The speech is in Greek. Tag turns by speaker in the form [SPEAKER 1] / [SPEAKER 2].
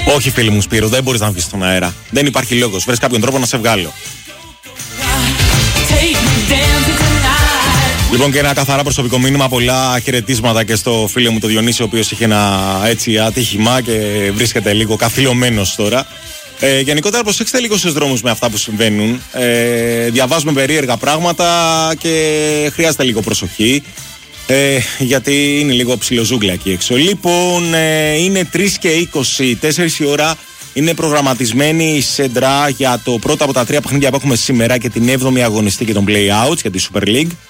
[SPEAKER 1] Όχι, φίλοι μου, Σπύρο, δεν μπορείς να βγεις στον αέρα. Δεν υπάρχει λόγος. Βρες κάποιον τρόπο να σε βγάλω. Λοιπόν, και ένα καθαρά προσωπικό μήνυμα. Πολλά χαιρετίσματα και στο φίλο μου το Διονύση, ο οποίος είχε ένα έτσι ατύχημα και βρίσκεται λίγο καθυλωμένος τώρα. Γενικότερα, προσέξτε λίγο στους δρόμους με αυτά που συμβαίνουν. Διαβάζουμε περίεργα πράγματα και χρειάζεται λίγο προσοχή. Γιατί είναι λίγο ψιλοζούγκλα εκεί έξω. Λοιπόν, είναι 3 και 20, 4 η ώρα. Είναι προγραμματισμένη η Σέντρα για το πρώτο από τα 3 παιχνίδια που έχουμε σήμερα και την 7η αγωνιστική των Play-Outs για τη Super League.